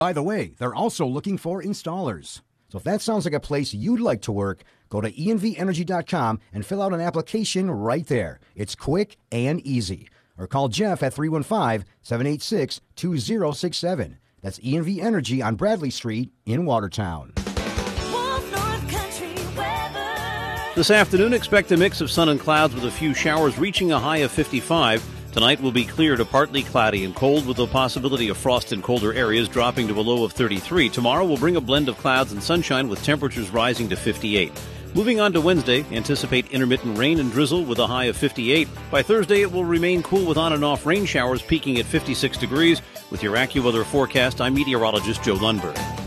By the way, they're also looking for installers. So if that sounds like a place you'd like to work, go to envenergy.com and fill out an application right there. It's quick and easy. Or call Jeff at 315-786-2067. That's ENV Energy on Bradley Street in Watertown. This afternoon, expect a mix of sun and clouds with a few showers reaching a high of 55. Tonight will be clear to partly cloudy and cold with the possibility of frost in colder areas dropping to a low of 33. Tomorrow will bring a blend of clouds and sunshine with temperatures rising to 58. Moving on to Wednesday, anticipate intermittent rain and drizzle with a high of 58. By Thursday, it will remain cool with on and off rain showers peaking at 56 degrees. With your AccuWeather forecast, I'm meteorologist Joe Lundberg.